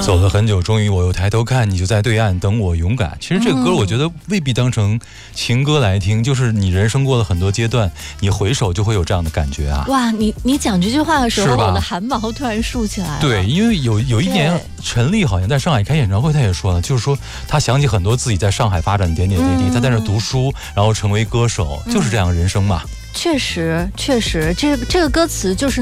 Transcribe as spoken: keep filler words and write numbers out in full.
走了很久，终于我又抬头看，你就在对岸等我勇敢。其实这个歌我觉得未必当成情歌来听，就是你人生过了很多阶段，你回首就会有这样的感觉啊。 哇，你你讲这句话的时候，我的汗毛突然竖起来了。 对，因为有有一年陈粒好像在上海开演唱会，他也说了，就是说他想起很多自己在上海发展的点点滴滴，嗯、他在那读书，然后成为歌手，就是这样人生嘛。 确实，确实，这这个歌词就是。